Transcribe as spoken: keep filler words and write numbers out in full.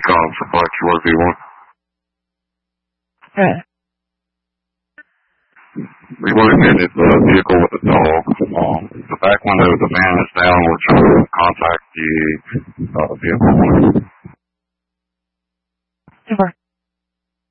Recon for Black Shore V one. Okay. V one ignited the vehicle with the dog. Um, the back window of the van is down. We're trying to contact the uh, vehicle. Over.